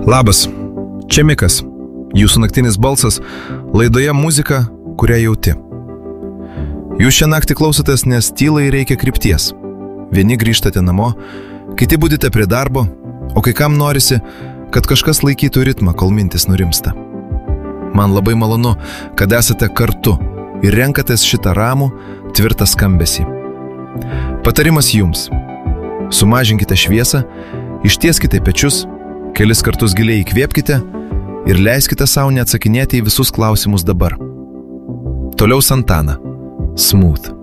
Labas, čia Mikas, jūsų naktinis balsas, laidoje muzika, kurią jauti. Jūs šią naktį klausotės, nes tylai reikia krypties. Vieni grįžtate namo, kiti budite prie darbo, o kai kam norisi, kad kažkas laikytų ritmą, kol mintis nurimsta. Man labai malonu, kad esate kartu ir renkatės šitą ramų, tvirtą skambesį. Patarimas jums. Sumažinkite šviesą, ištieskite pečius, kelis kartus giliai įkvėpkite ir leiskite savo neatsakinėti į visus klausimus dabar. Toliau Santana. Smooth.